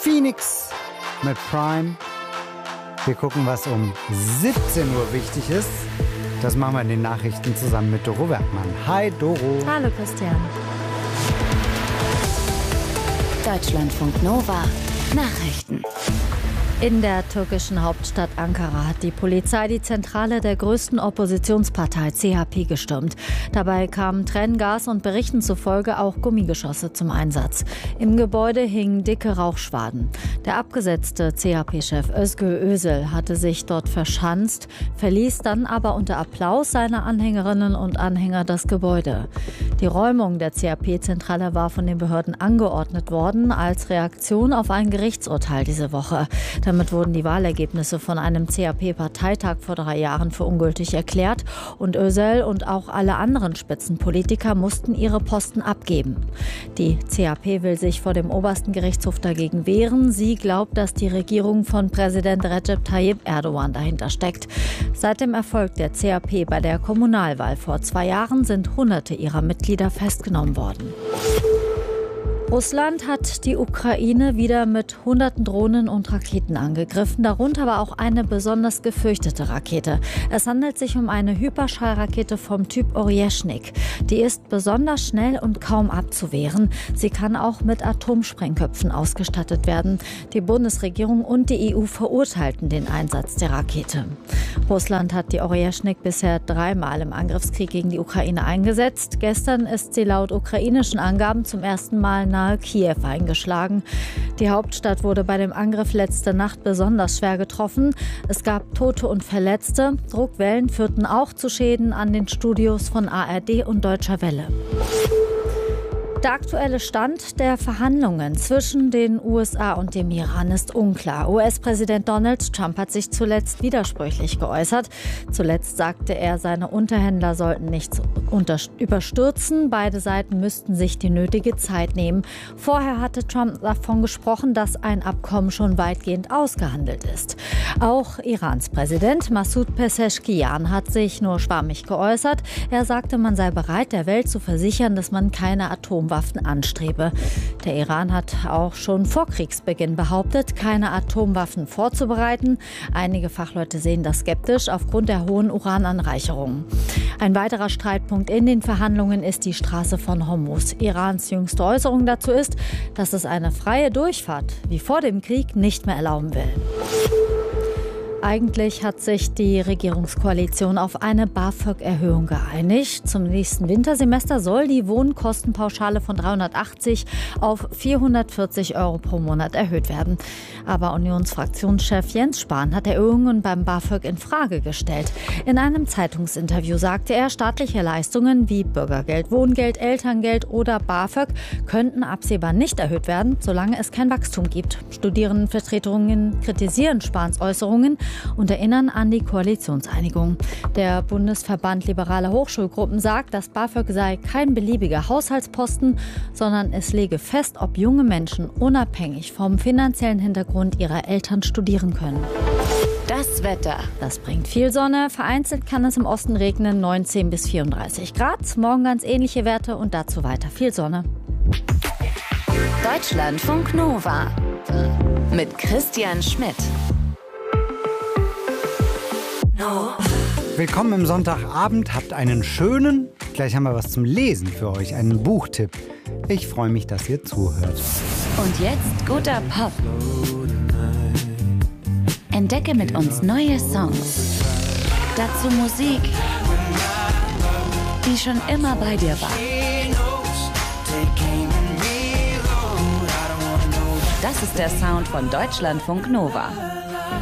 Phoenix mit Prime. Wir gucken, was um 17 Uhr wichtig ist. Das machen wir in den Nachrichten zusammen mit Doro Werkmann. Hi Doro. Hallo Christian. Deutschlandfunk Nova Nachrichten. In der türkischen Hauptstadt Ankara hat die Polizei die Zentrale der größten Oppositionspartei CHP gestürmt. Dabei kamen Tränengas und Berichten zufolge auch Gummigeschosse zum Einsatz. Im Gebäude hingen dicke Rauchschwaden. Der abgesetzte CHP-Chef Özgür Özel hatte sich dort verschanzt, verließ dann aber unter Applaus seiner Anhängerinnen und Anhänger das Gebäude. Die Räumung der CHP-Zentrale war von den Behörden angeordnet worden als Reaktion auf ein Gerichtsurteil diese Woche. Damit wurden die Wahlergebnisse von einem CHP-Parteitag vor 3 Jahren für ungültig erklärt und Özel und auch alle anderen Spitzenpolitiker mussten ihre Posten abgeben. Die CHP will sich vor dem obersten Gerichtshof dagegen wehren. Sie glaubt, dass die Regierung von Präsident Recep Tayyip Erdogan dahinter steckt. Seit dem Erfolg der CHP bei der Kommunalwahl vor 2 Jahren sind Hunderte ihrer Mitglieder festgenommen worden. Russland hat die Ukraine wieder mit Hunderten Drohnen und Raketen angegriffen, darunter war auch eine besonders gefürchtete Rakete. Es handelt sich um eine Hyperschallrakete vom Typ Orjeschnik. Die ist besonders schnell und kaum abzuwehren. Sie kann auch mit Atomsprengköpfen ausgestattet werden. Die Bundesregierung und die EU verurteilten den Einsatz der Rakete. Russland hat die Orjeschnik bisher 3-mal im Angriffskrieg gegen die Ukraine eingesetzt. Gestern ist sie laut ukrainischen Angaben zum ersten Mal nahe Kiew eingeschlagen. Die Hauptstadt wurde bei dem Angriff letzte Nacht besonders schwer getroffen. Es gab Tote und Verletzte. Druckwellen führten auch zu Schäden an den Studios von ARD und Deutscher Welle. Der aktuelle Stand der Verhandlungen zwischen den USA und dem Iran ist unklar. US-Präsident Donald Trump hat sich zuletzt widersprüchlich geäußert. Zuletzt sagte er, seine Unterhändler sollten nichts überstürzen. Beide Seiten müssten sich die nötige Zeit nehmen. Vorher hatte Trump davon gesprochen, dass ein Abkommen schon weitgehend ausgehandelt ist. Auch Irans Präsident Masoud Pezeshkian hat sich nur schwammig geäußert. Er sagte, man sei bereit, der Welt zu versichern, dass man keine Atomwaffen anstrebe. Der Iran hat auch schon vor Kriegsbeginn behauptet, keine Atomwaffen vorzubereiten. Einige Fachleute sehen das skeptisch aufgrund der hohen Urananreicherung. Ein weiterer Streitpunkt in den Verhandlungen ist die Straße von Hormuz. Irans jüngste Äußerung dazu ist, dass es eine freie Durchfahrt wie vor dem Krieg nicht mehr erlauben will. Eigentlich hat sich die Regierungskoalition auf eine BAföG-Erhöhung geeinigt. Zum nächsten Wintersemester soll die Wohnkostenpauschale von 380 auf 440 € pro Monat erhöht werden. Aber Unionsfraktionschef Jens Spahn hat Erhöhungen beim BAföG in Frage gestellt. In einem Zeitungsinterview sagte er, staatliche Leistungen wie Bürgergeld, Wohngeld, Elterngeld oder BAföG könnten absehbar nicht erhöht werden, solange es kein Wachstum gibt. Studierendenvertretungen kritisieren Spahns Äußerungen und erinnern an die Koalitionseinigung. Der Bundesverband Liberaler Hochschulgruppen sagt, das BAföG sei kein beliebiger Haushaltsposten, sondern es lege fest, ob junge Menschen unabhängig vom finanziellen Hintergrund ihrer Eltern studieren können. Das Wetter. Das bringt viel Sonne. Vereinzelt kann es im Osten regnen, 19 bis 34 Grad. Morgen ganz ähnliche Werte und dazu weiter viel Sonne. Deutschlandfunk Nova mit Christian Schmidt. Willkommen im Sonntagabend, habt einen schönen, gleich haben wir was zum Lesen für euch, einen Buchtipp. Ich freue mich, dass ihr zuhört. Und jetzt guter Pop. Entdecke mit uns neue Songs. Dazu Musik, die schon immer bei dir war. Das ist der Sound von Deutschlandfunk Nova.